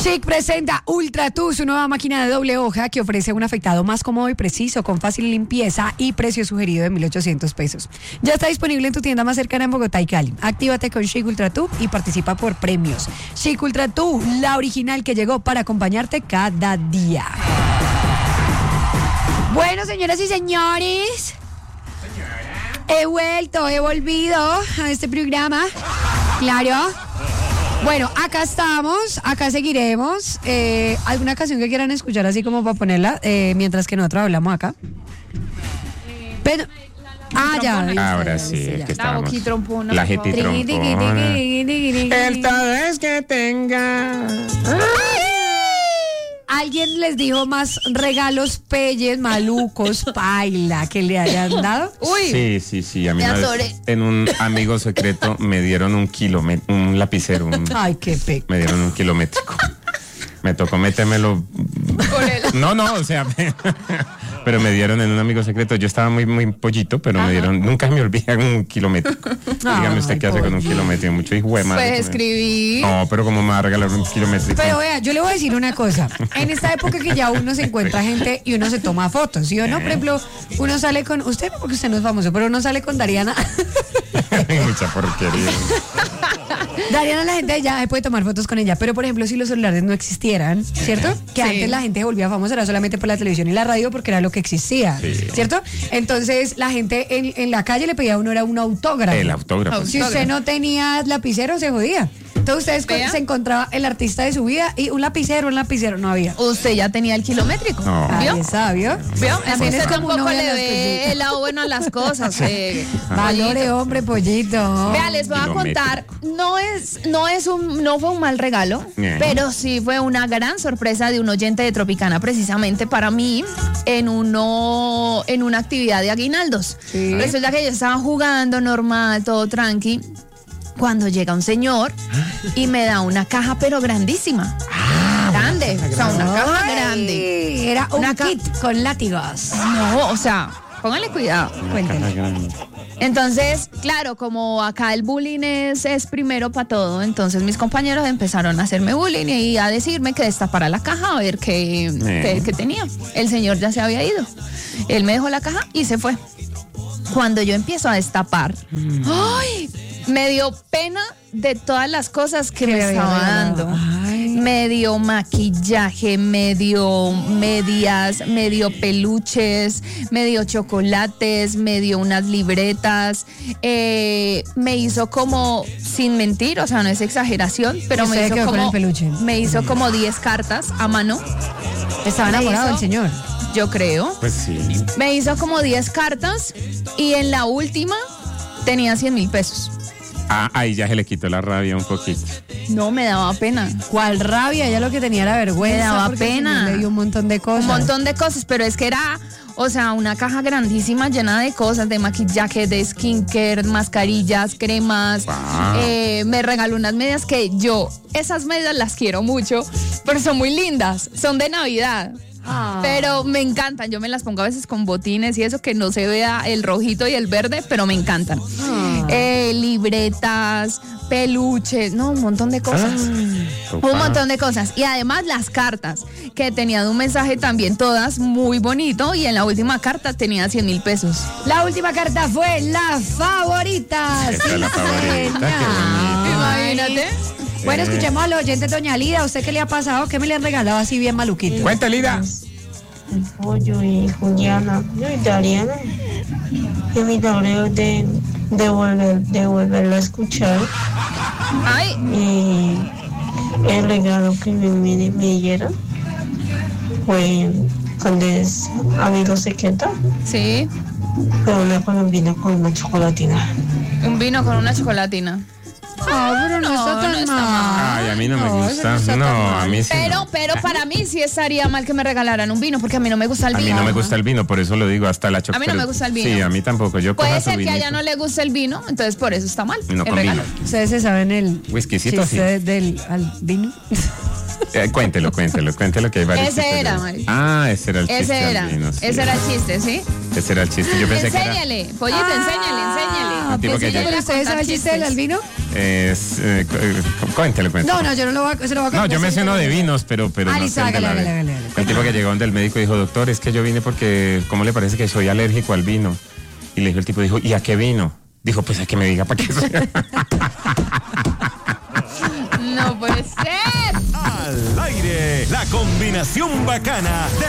Chic presenta Ultra Tú, su nueva máquina de doble hoja que ofrece un afeitado más cómodo y preciso, con fácil limpieza y precio sugerido de 1,800 pesos. Ya está disponible en tu tienda más cercana en Bogotá y Cali. Actívate con Chic Ultra Tú y participa por premios. Chic Ultra Tú, la original que llegó para acompañarte cada día. Bueno, señoras y señores, he volvido a este programa. Claro. Bueno, acá estamos, acá seguiremos. ¿Alguna canción que quieran escuchar así como para ponerla mientras que nosotros hablamos acá? Pero, ya. Ahora sí, es que La boquitrompona. La jetitrompona. Esta vez que tenga. ¿Alguien les dijo más regalos peyes, malucos, paila que le hayan dado? Uy. Sí. A mí una vez, en un amigo secreto me dieron un lapicero. Ay, qué pe. Me dieron un kilométrico. Me tocó metérmelo. No, o sea, pero me dieron en un amigo secreto. Yo estaba muy pollito, pero me dieron, nunca me olvidan un kilométrico. Dígame usted qué hace con un kilométrico. Mucho hijo de madre. Pues escribí. No, pero ¿cómo me va a regalar un kilométrico? Pero vea, yo le voy a decir una cosa. En esta época que ya uno se encuentra gente y uno se toma fotos, ¿sí o no? Por ejemplo, uno sale con, usted, porque usted no es famoso, pero uno sale con Dariana. Mucha porquería. Dariana, la gente ya se puede tomar fotos con ella, pero por ejemplo, si los celulares no existieran, ¿cierto? Que antes la gente se volvía famosa, era solamente por la televisión y la radio porque era lo que existía, ¿cierto? Entonces la gente en la calle le pedía a uno era un autógrafo. El autógrafo. Si usted no tenía lapicero, se jodía. Entonces ustedes se encontraba el artista de su vida y un lapicero no había. Usted ya tenía el kilométrico. No. ¿Vio? ¿Vio? También es como uno tampoco ve le las ve el lado bueno a las cosas. Valore, hombre, pollito. Vea, les voy a contar, no fue un mal regalo, pero sí fue una gran sorpresa de un oyente de Tropicana, precisamente para mí, en una actividad de aguinaldos. Sí. Resulta que yo estaba jugando normal, todo tranqui, cuando llega un señor y me da una caja, pero grandísima. Grande, o sea, una caja grande. Era un kit con látigos. No, o sea, póngale cuidado. Cuéntenme. Entonces, claro, como acá el bullying es primero para todo, entonces mis compañeros empezaron a hacerme bullying y a decirme que destapara la caja a ver qué tenía. El señor ya se había ido. Él me dejó la caja y se fue. Cuando yo empiezo a destapar, ¡ay! Me dio pena de todas las cosas que me estaba dando. Me dio maquillaje, me dio medias, me dio peluches, me dio chocolates, me dio unas libretas. Me hizo como, sin mentir, o sea, no es exageración, pero me hizo como 10 cartas a mano. Estaba enamorado del señor. Yo creo. Pues sí. Me hizo como 10 cartas y en la última tenía 100,000 pesos. Ahí ya se le quitó la rabia un poquito. No, me daba pena. ¿Cuál rabia? Ella lo que tenía era vergüenza. Me daba porque pena. Le dio un montón de cosas. Un montón de cosas, pero es que era, o sea, una caja grandísima llena de cosas, de maquillaje, de skincare, mascarillas, cremas. Wow. Me regaló unas medias que esas medias las quiero mucho, pero son muy lindas, son de Navidad. Pero me encantan, yo me las pongo a veces con botines y eso, que no se vea el rojito y el verde, pero me encantan. Libretas, peluches, no, un montón de cosas. Un montón de cosas. Y además las cartas, que tenían un mensaje también todas muy bonito, y en la última carta tenía 100,000 pesos. La última carta fue la favorita. Esta es la favorita, qué bonito. Imagínate. Bueno, escuchemos al oyente doña Lida. ¿A usted qué le ha pasado? ¿Qué me le han regalado así bien maluquito? Cuenta, Lida. El pollo y Juliana, yo y Dariana. Yo mi tablero de volverla a escuchar. Ay, Y el regalo que me dieron fue cuando es amigo secreto, sí, pero una colombina con una chocolatina. un vino con una chocolatina. Pero no está tan no está mal. Ay, a mí no me gusta. eso no está tan No, mal. a mí sí. Pero para mí sí estaría mal que me regalaran un vino, porque a mí no me gusta el A vino. mí no me gusta el vino, por eso lo digo, hasta la A mí no me gusta el vino. Sí, a mí tampoco. Yo Puede coja su ser que a ella vinito. no le guste el vino, entonces por eso está mal No el con regalo. vino. ¿Ustedes se saben el Whiskycito, chiste del al vino? Cuéntelo, que hay varios Ese chistes era, de- Mari. ese era el chiste. Ese era. del vino, sí. Ese era el chiste, ¿sí? Ese era el chiste. Yo pensé que era... Enséñale, pollito, enséñale. Ah, Un tipo pues que ella llegó. ¿Pero ustedes saben el chiste del albino? Cuéntele. No, yo no lo voy a contar. No, yo me sé uno de vinos, pero no Listo, sé el de la hágale, vez. hágale. El tipo que llegó donde el médico dijo, doctor, es que yo vine porque, ¿cómo le parece que soy alérgico al vino? Y le dijo el tipo, dijo, ¿y a qué vino? Dijo, pues a que me diga para qué soy. No puede ser. Al aire, la combinación bacana de